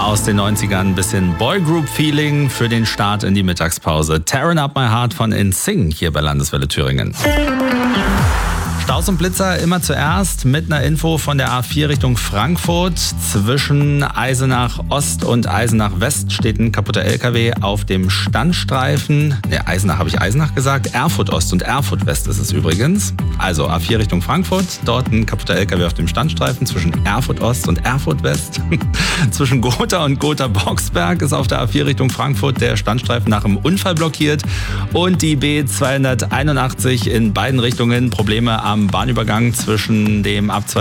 Aus den 90ern ein bisschen Boygroup-Feeling für den Start in die Mittagspause. Tearing Up My Heart von NSYNC hier bei Landeswelle Thüringen. Staus und Blitzer immer zuerst mit einer Info von der A4 Richtung Frankfurt. Zwischen Eisenach Ost und Eisenach West steht ein kaputter LKW auf dem Standstreifen. Eisenach habe ich Eisenach gesagt. Erfurt Ost und Erfurt West ist es übrigens. Also A4 Richtung Frankfurt. Dort ein kaputter LKW auf dem Standstreifen zwischen Erfurt Ost und Erfurt West. Zwischen Gotha und Gotha-Boxberg ist auf der A4 Richtung Frankfurt der Standstreifen nach einem Unfall blockiert. Und die B281 in beiden Richtungen Probleme am Bahnübergang zwischen dem Abzweig